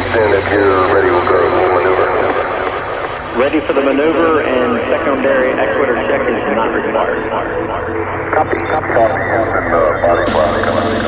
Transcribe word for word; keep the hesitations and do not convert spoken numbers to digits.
Houston, if you're ready, we'll go maneuver. Ready for the maneuver, and secondary equator check is not required.